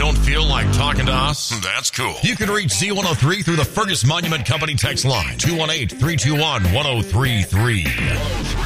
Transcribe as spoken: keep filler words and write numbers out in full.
don't feel like talking to us? That's cool. You can reach Z one oh three through the Fergus Monument Company text line, two one eight, three two one, one oh three three.